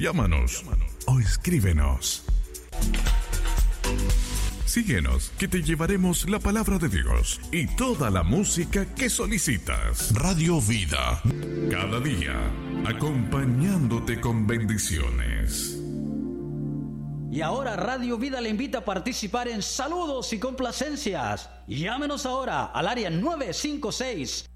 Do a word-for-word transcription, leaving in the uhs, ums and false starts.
Llámanos o escríbenos. Síguenos, que te llevaremos la palabra de Dios y toda la música que solicitas. Radio Vida, cada día, acompañándote con bendiciones. Y ahora Radio Vida le invita a participar en saludos y complacencias. Llámenos ahora al área nueve cinco seis,